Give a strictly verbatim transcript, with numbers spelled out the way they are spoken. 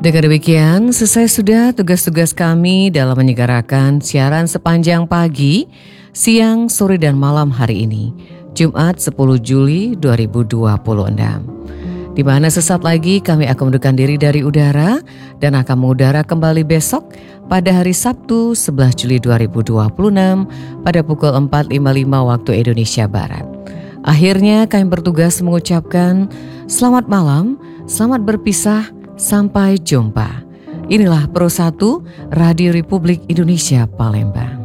Dengan demikian, selesai sudah tugas-tugas kami dalam menyegarakan siaran sepanjang pagi, siang, sore, dan malam hari ini, Jumat sepuluh Juli dua ribu dua puluh enam. Di mana sesaat lagi kami akan mundurkan diri dari udara dan akan mengudara kembali besok pada hari Sabtu sebelas Juli dua ribu dua puluh enam pada pukul empat lima puluh lima waktu Indonesia Barat. Akhirnya kami bertugas mengucapkan selamat malam, selamat berpisah, sampai jumpa. Inilah Pro satu Radio Republik Indonesia Palembang.